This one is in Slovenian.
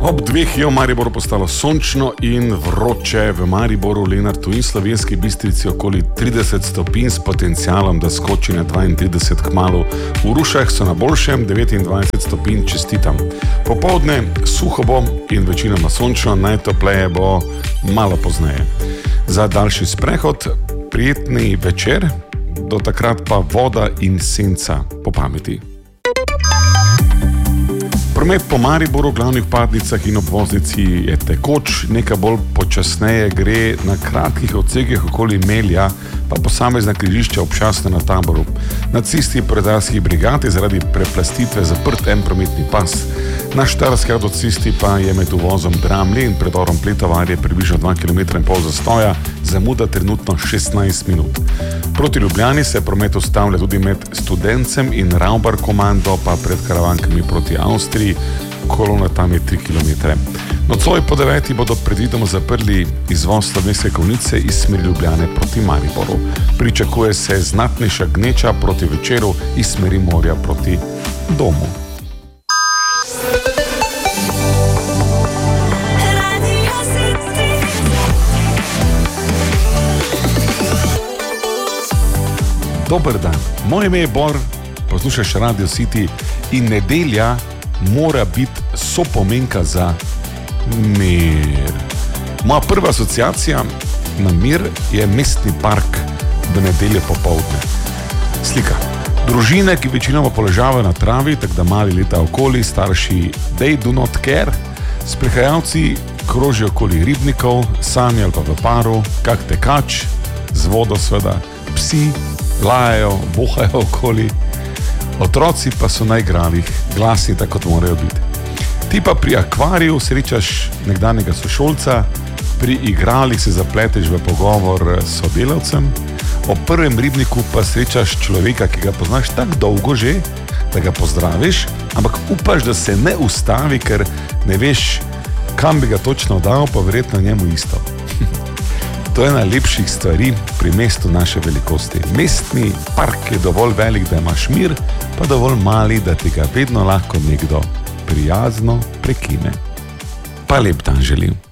Ob 2 je v Mariboru postalo sončno in vroče. V Mariboru, Lenartu in Slovenski Bistrici okoli 30 stopinj s potencialom, da skoči na 32 kmalu. V Rušah so na boljšem 29 stopinj, čestitam. Popoldne suho bo in večinoma sončno, najtopleje bo malo pozneje. Za daljši sprehod prijetni večer, do takrat pa voda in senca po pameti. Promet po Mariboru, glavnih vpadnicah in obvoznici je tekoč, nekaj bolj počasneje gre na kratkih odsekih okoli Melja, pa posamezna križišča občasno na Taboru. Na cesti Predarskih brigad je zaradi preplastitve zaprt en prometni pas. Na Štajerski avtocesti pa je med uvozom Dramlje in predorom Pletovarje približno 2,5 km zastoja, zamuda trenutno 16 minut. Proti Ljubljani se promet ustavlja tudi med Studencem in Ravbar komando, pa pred Karavankami proti Avstriji, kolona tam je 3 km. Nocoj po 9 bodo predvidoma zaprli izvoz Slovenske Konjice iz smeri Ljubljane proti Mariboru. Pričakuje se znatnejša gneča proti večeru iz smeri morja proti domu. Dober dan, moje ime je Bor, poslušaš Radio City in nedelja mora biti sopomenka za mir. Moja prva asociacija na mir je mestni park v nedelje popoldne. Slika. Družine, ki večinoma poležavajo na travi, tako da mali leta okoli, starši they do not care, sprehajalci krožijo okoli ribnikov, sami ali pa v paru, kak tekač, z vodo seveda, psi lajajo, bohajo okoli, otroci pa so na igralih, glasni tako kot morajo biti. Ti pa pri akvariju srečaš nekdanjega sošolca, pri igralih se zapleteš v pogovor s sodelavcem, ob prvem ribniku pa srečaš človeka, ki ga poznaš tako dolgo že, da ga pozdraviš, ampak upaš, da se ne ustavi, ker ne veš, kam bi ga točno dal, pa verjetno njemu isto. To je ena lepših stvari pri mestu naše velikosti. Mestni park je dovolj velik, da imaš mir, pa dovolj mali, da ti ga vedno lahko nekdo prijazno prekine. Pa lep dan želim.